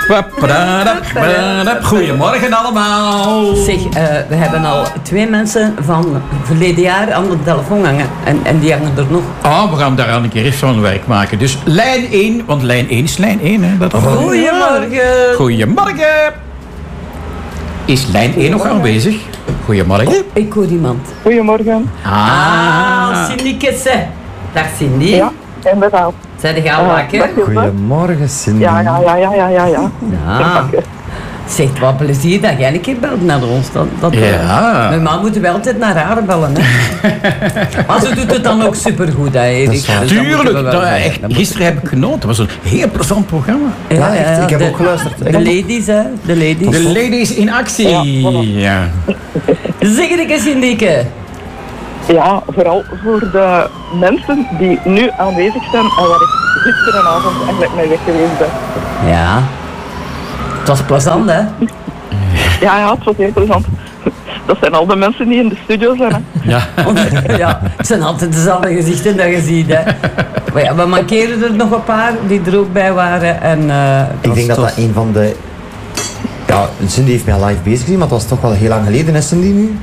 Goedemorgen allemaal. Zeg, we hebben al 2 mensen van verleden jaar aan de telefoon hangen. En die hangen er nog. We gaan daar al een keer eens van werk maken. Dus lijn 1, want lijn 1 is lijn 1. Hè? Goedemorgen. Goedemorgen. Is lijn 1 nog aanwezig? Goedemorgen. Ik hoor iemand. Goedemorgen. Cindy Kesse. Dag Cindy. Ja, inderdaad. Zijn de gaan wakker? Goedemorgen, Cindy. Ja. Zegt wat plezier dat jij een keer belt naar ons. Normaal moeten we altijd naar haar bellen. Hè? Maar ze doet het dan ook supergoed, hè, Erik. Tuurlijk. Gisteren heb ik genoten. Het was een heel plezant programma. Ja, echt. Ik heb ook geluisterd. De ladies, hè. De ladies in actie. Ja. Zeg ik eens, Cindyke. Ja, vooral voor de mensen die nu aanwezig zijn en waar ik gisterenavond eigenlijk mee weg geweest ben. Ja. Het was plezant, hè? Ja, het was heel plezant. Dat zijn al de mensen die in de studio zijn, hè. Ja, het zijn altijd dezelfde gezichten dat je ziet, hè. Maar ja, we mankeren er nog een paar die er ook bij waren. En, ik denk dat een van de... Ja, Cindy heeft mij live bezig gezien, maar het was toch wel heel lang geleden, hè, Cindy, nu?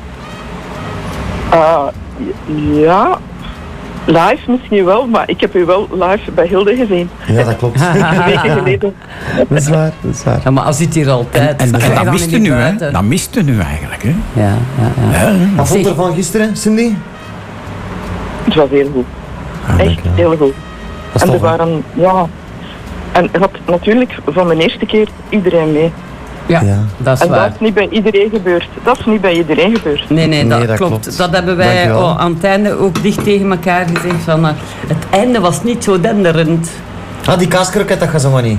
Ja, live misschien wel, maar ik heb u wel live bij Hilde gezien. Ja, dat klopt. 2 weken geleden. Dat is waar. Ja, maar als zit hier altijd. En dat miste nu, hè? Dat miste nu eigenlijk, hè? Ja. Wat vond je van gisteren, Cindy? Het was heel goed. Echt heel goed. En er waren, en er had natuurlijk van de eerste keer iedereen mee. Ja, dat is en waar. dat is niet bij iedereen gebeurd. Nee, dat klopt. Dat hebben wij aan het einde ook dicht tegen elkaar gezegd. Van, het einde was niet zo denderend. Die kaaskroket, dat gaat zo maar niet.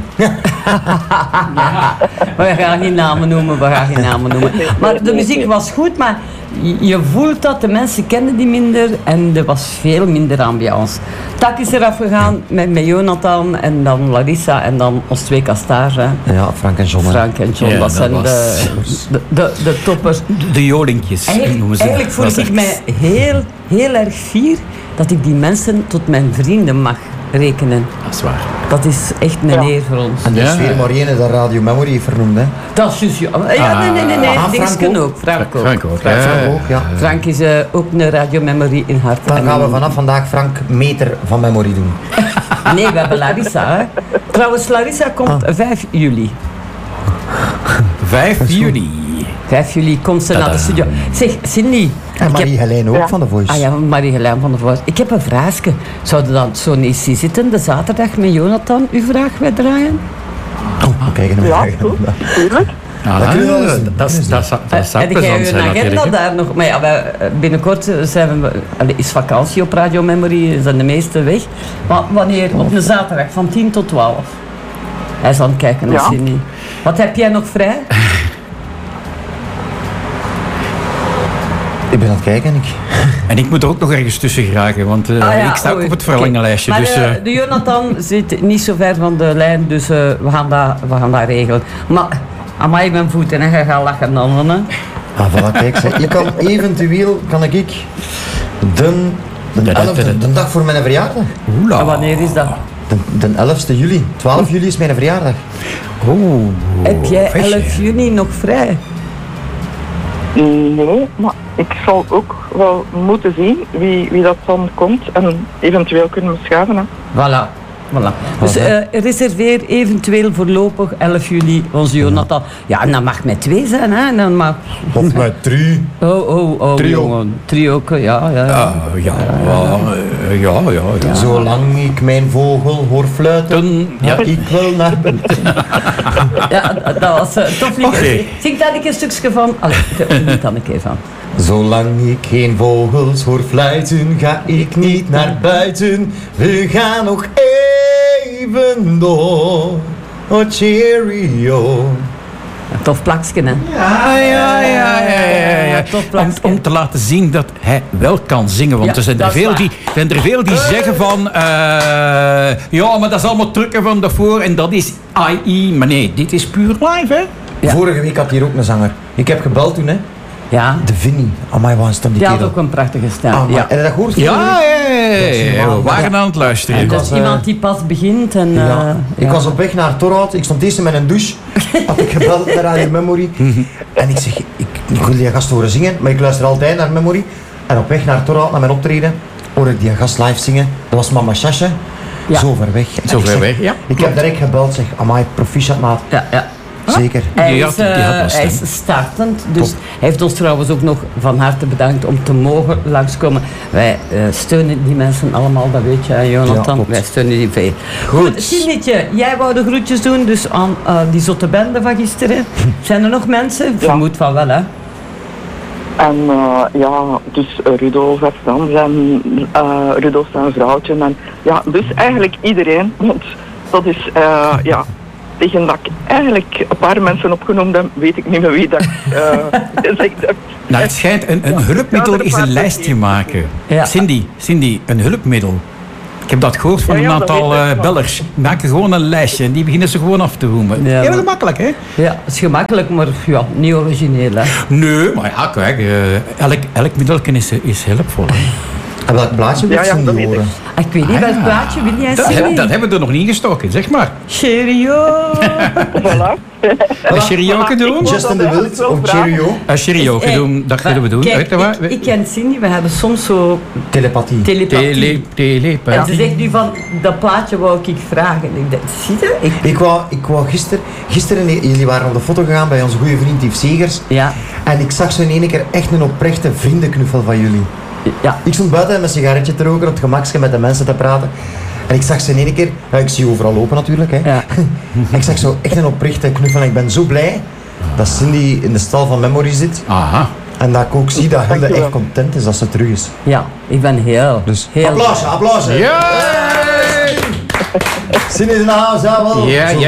We gaan geen namen noemen. Maar de muziek was goed, maar je voelt dat de mensen kenden die minder en er was veel minder ambiance. Tak is eraf gegaan met Jonathan en dan Larissa en dan ons 2 kastaars. Ja, Frank en John. Ja, dat zijn de toppers. De jolinkjes noemen ze. Eigenlijk voel ik mij heel erg fier dat ik die mensen tot mijn vrienden mag rekenen. Dat is waar. Dat is echt een eer voor ons. En dus weer Marianne dat Radio Memory heeft vernoemd, hè? Dat is juist, nee. Dingsken ook. Frank ook. Ja. Frank is ook een Radio Memory in hart. Dan gaan we vanaf vandaag Frank meter van Memory doen. Nee, we hebben Larissa. Hè. Trouwens, Larissa komt 5 juli. 5 juli. 5 juli komt ze naar de studio. Zeg, Cindy. En Marie-Helene ook van The Voice. Ja, Marie-Helene van The Voice. Ik heb een vraagje. Zouden we dan zo niet zitten de zaterdag met Jonathan uw vraag bij draaien? We kijken naar Ja, goed, tuurlijk. Dat zou Heb plezant jij zijn een agenda natuurlijk. daar nog? Maar ja, binnenkort is vakantie op Radio Memory, zijn de meeste weg. Maar wanneer? Op een zaterdag van 10 tot 12. Hij is aan het kijken naar Cindy. Wat heb jij nog vrij? Ik ben aan het kijken, En ik moet er ook nog ergens tussen geraken, want ik sta ook op het verlengenlijstje. Maar dus, de Jonathan zit niet zo ver van de lijn, dus we gaan dat regelen. Maar, amai, mijn voeten, hè, je gaat lachen dan, hè. Voilà, kijk, ik kan eventueel, de dag voor mijn verjaardag. En wanneer is dat? De 11e juli. 12 juli is mijn verjaardag. Heb jij 11 juni nog vrij? Nee, maar ik zal ook wel moeten zien wie dat dan komt en eventueel kunnen we schuiven. Hè. Voilà. Dus reserveer eventueel voorlopig 11 juli onze Jonathan. Ja, en dat mag met 2 zijn, hè. Dan mag... Of met 3. Oh, Trio. Jongen. Trio, ja. Zolang ik mijn vogel hoor fluiten, ik wil naar bed. Ja, dat was tof liedje. Okay. Zing daar een stukje van. Niet dan een keer van. Zolang ik geen vogels hoor fluiten, ga ik niet naar buiten. We gaan nog even door. Oh, cheerio. Tof plakje, hè? Ja. Tof plakje. Om te laten zien dat hij wel kan zingen. Want Ja, er zijn er veel die zeggen van... ja, maar dat is allemaal trucken van daarvoor. En dat is AI. Maar nee, dit is puur live, hè? Ja. Vorige week had hier ook een zanger. Ik heb gebeld toen, hè. Ja, De Vinnie. Amai, waar is dan die die had kerel? ook een prachtige stem. Amai. Ja. Heb je dat gehoord? Ja, we waren aan het En luisteren. dat is iemand die pas begint. En, Ja. Ik was op weg naar Torhout. Ik stond eerst met een douche. Had ik gebeld naar Radio Memory. En ik zeg, ik wil die gast horen zingen. Maar ik luister altijd naar Memory. En op weg naar Torhout, naar mijn optreden, hoorde ik die gast live zingen. Dat was Mama Shasha. Ja. Zo ver weg. En Zo ik ver zeg- weg, ja. Ik heb direct gebeld. Zeg, amai, proficiat maat. Ja. Zeker. Hij Die is, had wel hij stem. is startend, dus Top. hij heeft ons trouwens ook nog van harte bedankt om te mogen langskomen. Wij steunen die mensen allemaal, dat weet je, Ja, Jonathan. klopt. Wij steunen die veel. Goed, Sinietje, jij wou de groetjes doen, dus aan die zotte bende van gisteren. Zijn er nog mensen? Ik vermoed van wel, hè? En dus Rudolf en Frans en Rudolf zijn vrouwtje. En ja, dus eigenlijk iedereen. Want dat is, tegen dat ik eigenlijk een paar mensen opgenoemd heb, weet ik niet meer wie dat ik gezegd heb. Nou, het schijnt een hulpmiddel is een lijstje maken. Ja. Cindy, een hulpmiddel. Ik heb dat gehoord van Ja, een ja, dat aantal weet ik wel. bellers. Die maken gewoon een lijstje en die beginnen ze gewoon af te roemen. Ja, Heel maar- gemakkelijk, hè? Ja, het is gemakkelijk, maar ja, niet origineel, hè? Nee, maar ja, kijk, elk middeltje is hulpvol. Hè. En welk blaadje wil Ja, je ja, niet dat weet horen? Ik weet niet, Ah, welk ja. plaatje wil jij Dat, zien? dat hebben we er nog niet ingestoken, zeg maar. Cheerio! Voilà. Een cherioke doen? Justin de Wild of Cheerio? Een cherioke doen, dat gaan we doen. Kijk, Weet je wat? ik ken Cindy, we hebben soms zo Telepathie. telepathie. Telepathie. En ze zegt nu van, dat plaatje wou ik vragen. Ik dacht, zie je? Ik wou gisteren, jullie waren op de foto gegaan bij onze goede vriend Yves Segers. Ja, En ik zag zo in één keer echt een oprechte vriendenknuffel van jullie. ja. Ik stond buiten met een sigaretje te roken, op het gemakje met de mensen te praten. En ik zag ze in één keer, ja, ik zie overal lopen natuurlijk, hè. Ja. Ik zag zo echt een oprechte knuffel en ik ben zo blij dat Cindy in de stal van Memory zit. Aha. En dat ik ook zie dat Hilde Dankjewel. echt content is dat ze terug is. Ja, ik ben heel, Dus heel... applaus. Ja! Cindy is in de house, ja wel. Ja, Zo, ja.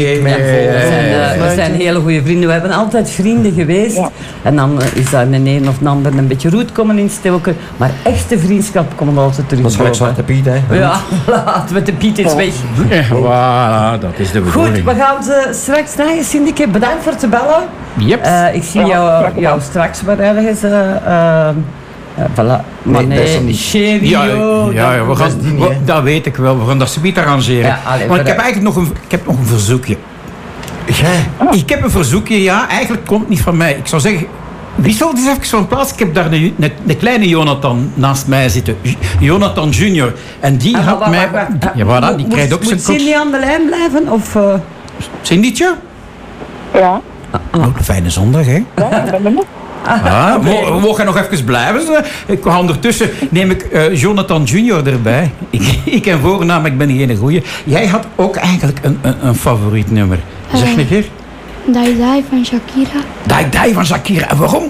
We zijn hele goede vrienden. We hebben altijd vrienden geweest. Ja. En dan is daar een of ander een beetje roet komen instoken. Maar echte vriendschap komt altijd terug. Dat is gelijk boven. Zwarte Piet, hè. Ja, laten we de Piet is weg. Voilà, dat is de Goed, bedoeling. we gaan ze straks naar Cindy. Bedankt voor het bellen. Yep. Ik zie Ja, jou straks maar ergens. Voilà. Maar Nee, dat is hem niet. Cheerio. Ja, we gaan, dat is die niet, hè. dat weet ik wel. We gaan dat subiet arrangeren. Ja, allee, maar ik heb vooruit. eigenlijk nog een verzoekje. Jij? Ik heb een verzoekje, ja. Eigenlijk komt het niet van mij. Ik zou zeggen, wissel eens even van plaats. Ik heb daar een kleine Jonathan naast mij zitten. Jonathan Junior. En die Ah, had wacht, mij... wacht. Ja, voilà, die krijgt ook zijn Moet Cindy aan de lijn blijven? Of, Cindytje? Ja, Oh, een fijne zondag, hè? ja, ik ben er nog. We mogen nog even blijven. Ik ga ondertussen neem ik Jonathan Junior erbij. Ik ken voornaam, ik ben geen goeie. Jij had ook eigenlijk een favoriet nummer. Zeg een keer. Dai Dai van Shakira. Dai Dai van Shakira. En waarom?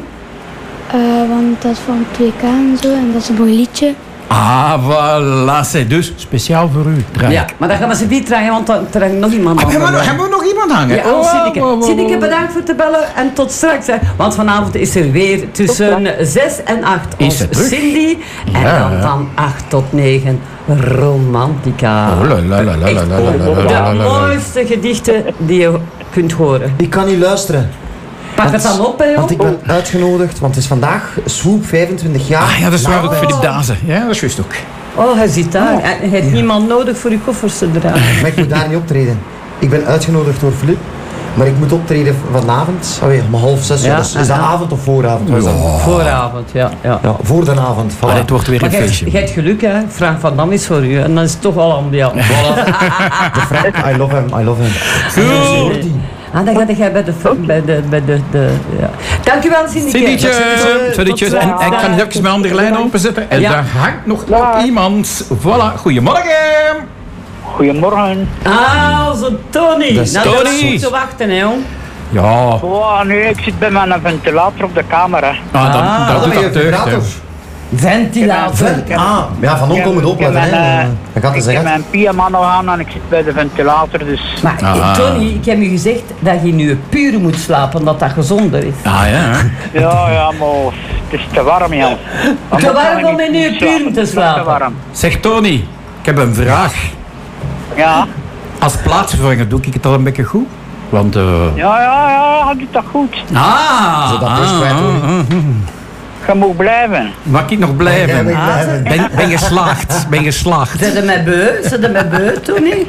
Want dat is van 2K en zo en dat is een mooi liedje. Ah, voilà. Zeg, dus speciaal voor u. Draai ja, ik. maar dan gaan we ze niet draaien, want dan hangt nog iemand aan. Hebben we nog iemand hangen? Ja, Sineke, bedankt voor te bellen en tot straks. Hè. Want vanavond is er weer tussen 6 en 8 Is ons het terug? Cindy. En Ja. dan van 8 tot 9 Romantica. Oh, la, la, la, la, Echt la, la, la, la, la, la, de la. mooiste gedichten die je kunt horen. Ik kan niet luisteren. Pak het dan op, hè, Want ik joh. ben uitgenodigd, want het is vandaag Swoop 25 jaar. Ah ja, dat is waar ook Nou, Philip Dazen. Ja, dat is juist ook. Oh, hij zit daar. En hij heeft niemand nodig voor je koffers te dragen. Maar ik moet daar niet optreden. Ik ben uitgenodigd door Filip. Maar ik moet optreden vanavond, alweer om 5:30. Ja, Dus is dat ja. avond of vooravond? Wat is dat? Vooravond, ja. Ja, voor de avond. Voilà. Ah, dit wordt weer Maar een jij feestje. hebt geluk, hè. Frank van Dam is voor u. En dan is het toch al ambiant. De Frank, I love him. Goed. Ah, dan ga jij bij de ja. Dankjewel, Cindy. Cindytjes. En ik kan even mijn andere lijn openzetten. En Ja. daar hangt nog op iemand. Voilà. Goedemorgen. Goedemorgen. Ah, onze Tony. Dat is Nou, dat Tony. is goed te wachten, hè, jong. Ja. Oh nee, ik zit bij mijn ventilator op de kamer. Hè. Ah, dat doet dat deugd, hè. Ventilator. Ah, ja, van onkel moet opletten. hè. Dat gaat te Ik heb zeggen. mijn pyjama nog aan en ik zit bij de ventilator, dus... Maar Ah. Tony, ik heb u gezegd dat je nu puur moet slapen, omdat dat gezonder is. Ah ja. Ja, maar het is te warm, Jan. Te warm om in uw puur te slapen. Te warm. Zeg Tony, ik heb een vraag. Ja, Als plaatsvervanger doe ik het al een beetje goed? Want... Ja, dat doet dat goed. Ah! Zo dat best kwijt, Tony. Je moet blijven. Mag ik nog blijven? Ja, mag ik blijven. Ben geslaagd. Ben geslaagd. Zijn ze met beu? Zijn ze met beu, Tony?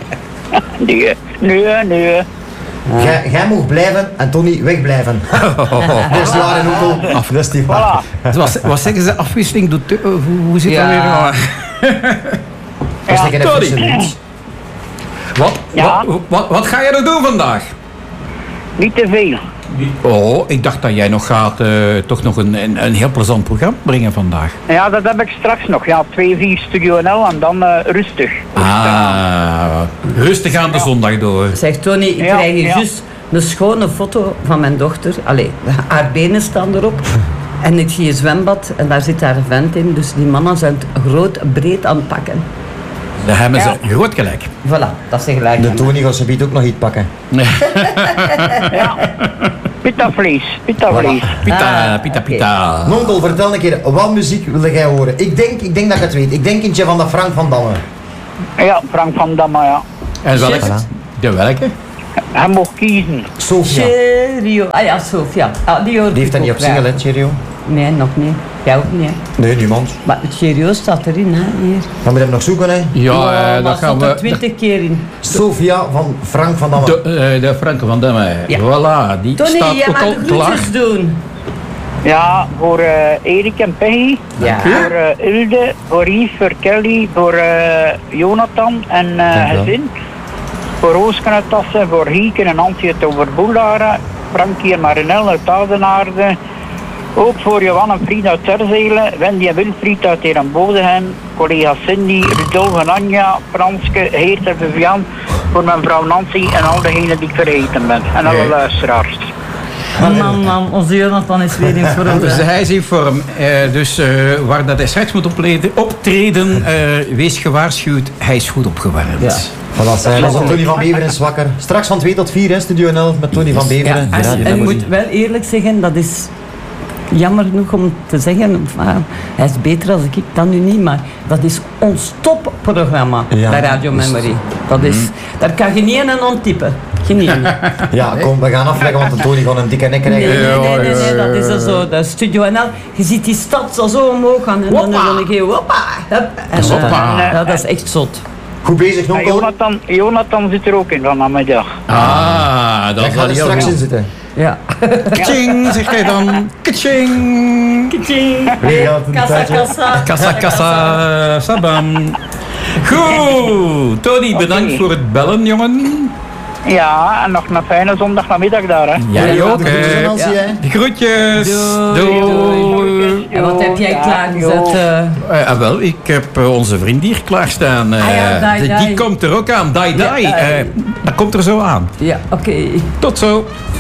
Nee. Jij mag blijven en Tony wegblijven. Dat is waar en onkel. Dat is niet waar. Voilà. Wat zeggen ze? Afwisseling doet... Hoe zit dat Ja. weer? Dat is lekker Tony. even lunch. Ja. Wat ga je er doen vandaag? Niet te veel. Oh, ik dacht dat jij nog gaat toch nog een heel plezant programma brengen vandaag. Ja, dat heb ik straks nog. Ja, 2-4 Studio NL en dan rustig. Rustig aan de zondag door. Zeg Tony, ik Ja, krijg hier ja. juist een schone foto van mijn dochter. Allee, haar benen staan erop. En ik zie een zwembad en daar zit haar vent in. Dus die mannen zijn het groot, breed aan het pakken. Daar hebben ze groot gelijk. Voilà, dat is gelijk. De Tony gaat ze biedt ook nog iets pakken. Ja. Pitavlees. Pita, Ah, pita, oké. pita. Nonkel, vertel een keer, wat muziek wilde jij horen? Ik denk dat ik het weet. Ik denk eentje van de Frank van Damme. Ja, Frank van Damme, ja. En welke? Voilà. De welke? Hij mocht kiezen. Sofia. Cheerio. Ah ja, Sofia. Ah, die hoorde Die heeft ik dat niet ook op single, graag. hè, Cheerio? Nee, nog niet. Jij ook niet. Hè. Nee, niemand. Maar het Cheerio staat erin, hè, hier. Gaan we hem nog zoeken, hè? Ja, maar dat gaan stond er we... 20 keer in. Sofia van Frank van Damme. De Franke van Damme. Ja. Voilà, die Tony, staat jij ook mag al de klaar. groetjes doen. Ja, voor Erik en Peggy. Ja. Voor Ilde, voor Yves, voor Kelly, voor Jonathan en gezin. Voor Roosken uit Tassen, voor Hieken en Antje uit Overboelaren. Frankie en Marinel uit Oudenaarde. Ook voor Johan en Frieda uit Terzelen. Wendy en Wilfried uit Herenbodehem. Collega Cindy, Rudolf en Anja, Franske, Geert en Vivian. Voor mijn vrouw Nancy en al degenen die ik vergeten ben. En alle luisteraars. Man, onze Jonathan is weer in vorm. Dus hij is in vorm. Waar dat hij straks moet optreden, wees gewaarschuwd, hij is goed opgewarmd. Ja. Voilà, zij was op Tony van Beveren is wakker. Straks van 2 tot 4, hè, Studio NL met Tony van Ja, Beveren. en ik moet wel eerlijk zeggen, dat is jammer genoeg om te zeggen, hij is beter als ik, dan nu niet, maar dat is ons topprogramma Ja, bij Radio dus- Memory. Dat is, daar kan je niet in en onttypen. Geen één. Ja, kom, we gaan afleggen, want de Tony gaat een dikke nek Nee, krijgen. nee, dat is er zo. De Studio NL, je ziet die stad zo omhoog gaan en dan een keer hoppa, hup. En, Hoppa. ja, dat is echt zot. Goed bezig, En nonkel. Jonathan zit er ook in vanmiddag. Dat Ik is ga wel er heel straks goed. in zitten. Ja. Kaching, zegt hij dan. Kaching. Wie gaat een Kassa, tijdje? kassa. Kassa, kassa, sabam. Goed, Tony, bedankt voor het bellen, jongen. Ja, en nog een fijne zondagnamiddag daar, hè. Jij ook, De groetjes aan hè. Nancy, hè. De groetjes. Doei. En wat heb jij klaargezet? Wel, ik heb onze vriend hier klaarstaan. ja, Dai die Dai. komt er ook aan. Dai Dai. Ja, Dat komt er zo aan. Ja, oké. Tot zo.